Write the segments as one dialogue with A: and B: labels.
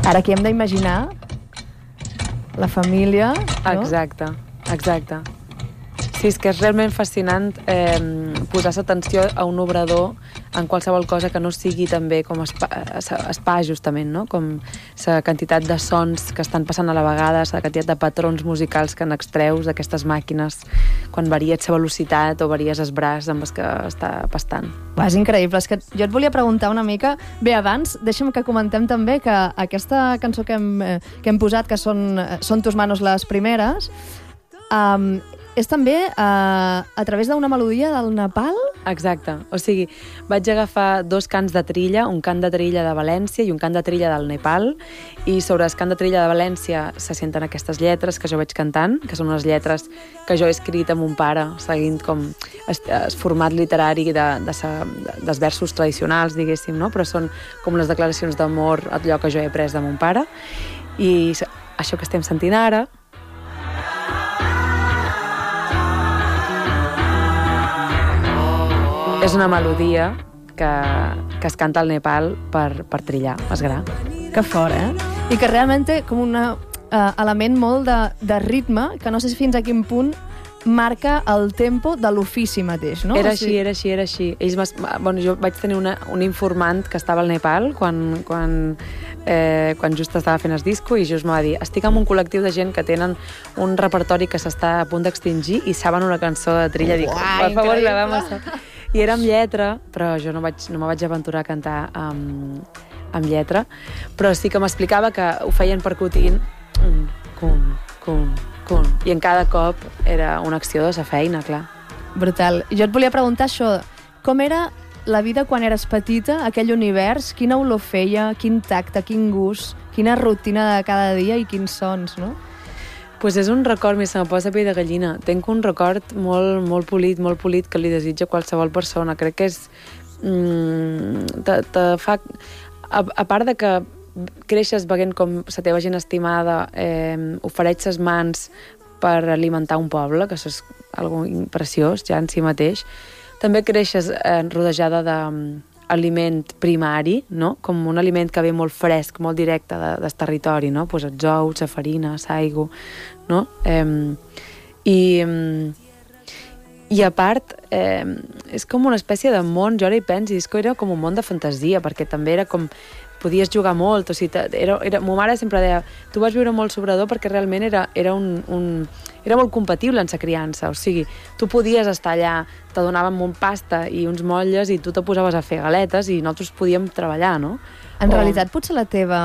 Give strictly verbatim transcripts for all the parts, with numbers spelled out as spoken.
A: Ara aquí hem d'imaginar la família, no?
B: Exacte, exacte. Sí, és que és realment fascinant eh, posar l'atenció a un obrador en qualsevol cosa que no sigui també com espa, espa justament, no? Com la quantitat de sons que estan passant a la vegada, la quantitat de patrons musicals que n'extreus d'aquestes màquines, quan varies la velocitat o varies el braç amb els que està pastant.
A: Va, és increïble. És que jo et volia preguntar una mica... Bé, abans, deixa'm que comentem també que aquesta cançó que hem, que hem posat, que són, són tus manos les primeres, um, és també uh, a través d'una melodia del Nepal?
B: Exacte. O sigui, vaig agafar dos cants de trilla, un cant de trilla de València i un cant de trilla del Nepal, i sobre el cant de trilla de València se senten aquestes lletres que jo vaig cantant, que són unes lletres que jo he escrit amb un pare, seguint com el format literari de, de sa, de, dels versos tradicionals, diguéssim, no? Però són com les declaracions d'amor, allò que jo he après de mon pare. I això que estem sentint ara, és una melodia que, que es canta al Nepal per, per trillar el gra.
A: Que fort, eh? I que realment té com un uh, element molt de, de ritme, que no sé si fins a quin punt marca el tempo de l'ofici mateix, no?
B: Era
A: o sigui...
B: així, era així, era així. Ells bueno, jo vaig tenir una, un informant que estava al Nepal quan, quan, eh, quan just estava fent el disco, i just m'ha dit, estic amb un col·lectiu de gent que tenen un repertori que s'està a punt d'extingir i saben una cançó de trilla. Dic, per favor, la vam estar... I era amb lletra, però jo no, vaig, no me vaig aventurar a cantar amb, amb lletra, però sí que m'explicava que ho feien percutint un, cun, cun, cun, i en cada cop era una acció de sa feina, clar.
A: Brutal. Jo et volia preguntar això, com era la vida quan eres petita, aquell univers, quina olor feia, quin tacte, quin gust, quina rutina de cada dia i quins sons, no?
B: Pues és un record, més se me posa pell de gallina. Tenc un record molt, molt polit, molt polit, que li desitja qualsevol persona. Crec que és... Mm, te, te fa... A, a part de que creixes veient com la teva gent estimada eh, ofereix les mans per alimentar un poble, que això és algo preciós ja en si mateix, també creixes eh, rodejada de aliment primari, no? Com un aliment que ve molt fresc, molt directe de, del territori, no? Pues els ous, la farina, l'aigua, no? Eh, i, I a part, eh, és com una espècie de món, jo ara hi penso, és que era com un món de fantasia, perquè també era com... podies jugar molt, o sigui, era, era, ma mare sempre deia, tu vas viure molt sobrador perquè realment era, era, un, un, era molt compatible en sa criança, o sigui, tu podies estar allà, te donàvem un pasta i uns motlles i tu te posaves a fer galetes i nosaltres podíem treballar, no?
A: En
B: o...
A: realitat, potser la teva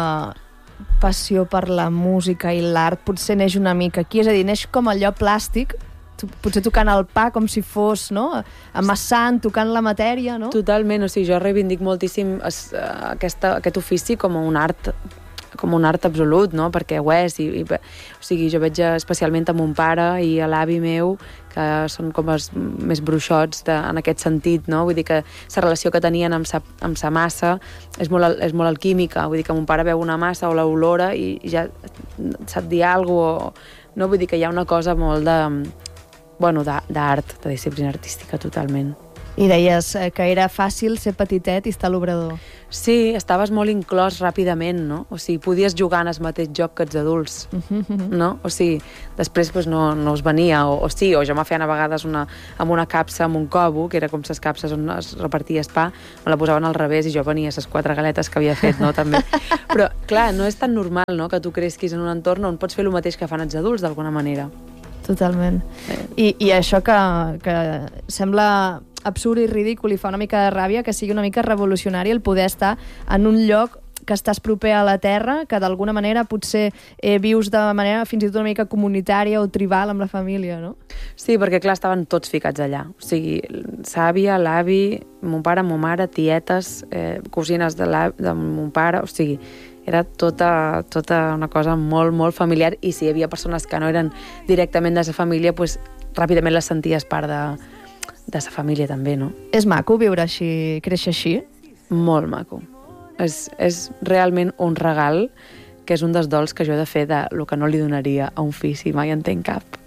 A: passió per la música i l'art potser neix una mica aquí, és a dir, neix com allò plàstic, potser tocant el pa com si fos, no? Amassant, tocant la matèria, no?
B: Totalment, o sigui, jo reivindic moltíssim es, aquesta, aquest ofici com un art com un art absolut, no? Perquè ho és, i, i, o sigui, jo veig especialment a mon pare i a l'avi meu, que són com els més bruixots de, en aquest sentit, no? Vull dir que la relació que tenien amb sa, amb sa massa és molt, és molt alquímica, vull dir que mon pare veu una massa o l'olora i ja sap dir alguna cosa, no? Vull dir que hi ha una cosa molt de... bueno, d'art, de disciplina artística, totalment.
A: I deies que era fàcil ser petitet i estar a l'obrador.
B: Sí, estaves molt inclòs ràpidament, no? O sigui, podies jugar en el mateix joc que els adults, no? O sigui, després pues, no, no us venia, o, o sí, o jo me feien a vegades una, amb una capsa, amb un cobo, que era com les capses on es repartia el pa, me la posaven al revés i jo venia les quatre galetes que havia fet, no? També. Però, clar, no és tan normal, no?, que tu cresquis en un entorn on pots fer el mateix que fan els adults, d'alguna manera.
A: Totalment. I, i això que, que sembla absurd i ridícul i fa una mica de ràbia, que sigui una mica revolucionari el poder estar en un lloc que estàs proper a la terra, que d'alguna manera potser eh, vius de manera fins i tot una mica comunitària o tribal amb la família, no?
B: Sí, perquè clar, estaven tots ficats allà. O sigui, l'àvia, l'avi, mon pare, mon mare, tietes, eh, cosines de, de mon pare, o sigui... era tota, tota una cosa molt, molt familiar, i si hi havia persones que no eren directament de la família, pues, ràpidament les senties part de, de la família també, no?
A: És maco viure així, créixer així?
B: Molt maco. És, és realment un regal, que és un dels dols que jo he de fer de lo que no li donaria a un fill si mai en tenc cap.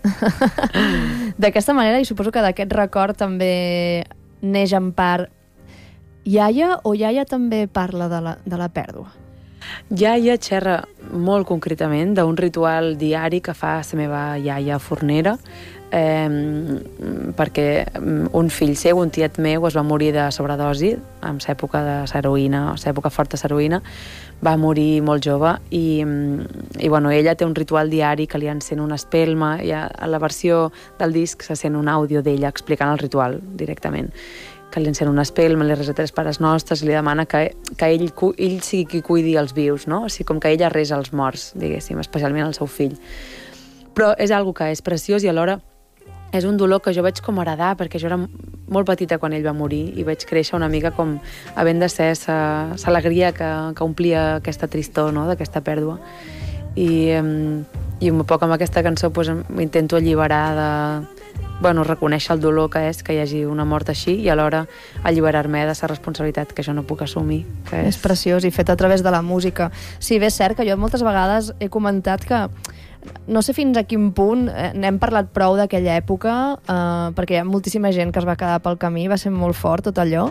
A: D'aquesta manera, i suposo que d'aquest record també neix en part... Iaia o iaia també parla de la, de la pèrdua?
B: Iaia xerra molt concretament d'un ritual diari que fa la meva iaia fornera, eh, perquè un fill seu, un tiet meu, es va morir de sobredosi en l'època de l'heroïna, o l'època forta de l'heroïna, va morir molt jove i, i bueno, ella té un ritual diari que li encén una espelma i a, a la versió del disc se sent un àudio d'ella explicant el ritual directament, que li encén una espelma, li resa tres pares nostres i li demana que, que ell, ell sigui qui cuidi els vius, no? O sigui, com que ella resa els morts, diguéssim, especialment el seu fill. Però és algo que és preciós i alhora és un dolor que jo vaig com heredar, perquè jo era molt petita quan ell va morir i vaig créixer una mica com havent de ser l'alegria que, que omplia aquesta tristor, no?, d'aquesta pèrdua. I, i un poc amb aquesta cançó pues, m'intento alliberar de... Bueno, reconèixer el dolor que és que hi hagi una mort així i alhora alliberar-me de la responsabilitat que jo no puc assumir. Que és...
A: és preciós i fet a través de la música. Sí, bé, és cert que jo moltes vegades he comentat que no sé fins a quin punt n'hem parlat prou d'aquella època, eh, perquè hi ha moltíssima gent que es va quedar pel camí, va ser molt fort tot allò,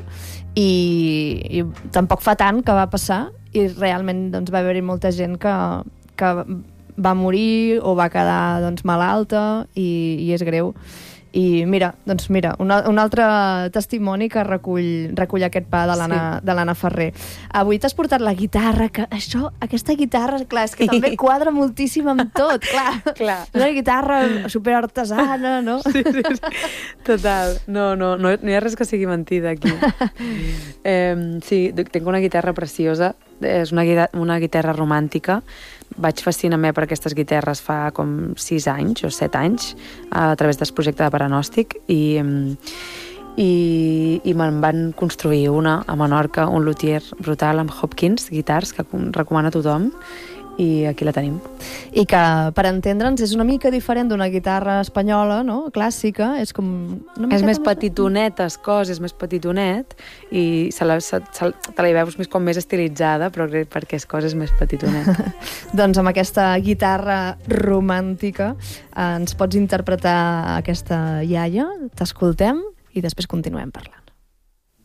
A: i, i tampoc fa tant que va passar, i realment doncs, va haver-hi molta gent que, que va morir o va quedar doncs, malalta, i, i és greu. I mira, doncs mira, un, un altre testimoni que recull, recull aquest pa de l'Anna sí. Ferrer. Avui t'has portat la guitarra, que això, aquesta guitarra, clar, és que també quadra moltíssim amb tot, clar.
B: clar.
A: Una guitarra superartesana, no?
B: Sí, sí, sí. Total. No, no, no, no hi ha res que sigui mentida aquí. eh, sí, tinc una guitarra preciosa, és una, una guitarra romàntica. Vaig fascinar-me per aquestes guitarres fa com sis anys o set anys a través del projecte de Paranòstic i, i, i me'n van construir una a Menorca, un luthier brutal amb Hopkins, guitars, que recomana a tothom, i aquí la tenim.
A: I que, per entendre'ns, és una mica diferent d'una guitarra espanyola, no?, clàssica, és com...
B: És més petitonet, es cos, és més petitonet, i se la, se, se, te la veus més, com més estilitzada, però perquè es cos és més petitonet.
A: Doncs amb aquesta guitarra romàntica eh, ens pots interpretar aquesta iaia, t'escoltem i després continuem parlant.